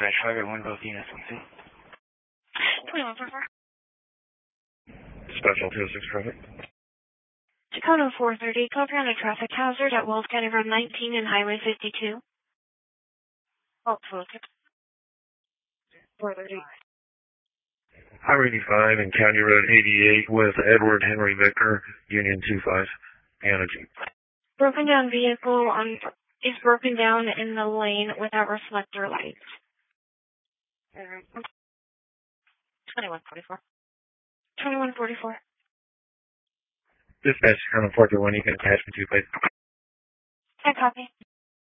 Dispatch 5 at 1, both units, let's see. 2144. Special 26 traffic. Tacoma 430, copy on a traffic hazard at Wells County Road 19 and Highway 52. Oh, 430. Highway 85 and County Road 88 with Edward Henry Victor, Union 25, and a Jeep. Broken down vehicle is broken down in the lane without reflector lights. 2144. 2144. Dispatch Tacoma 431, you can attach me to, please. I copy.